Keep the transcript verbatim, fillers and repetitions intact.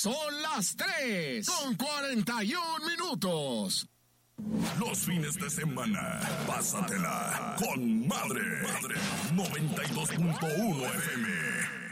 Son las tres con cuarenta y un minutos. Los fines de semana, pásatela con Madre. Madre noventa y dos punto uno F M.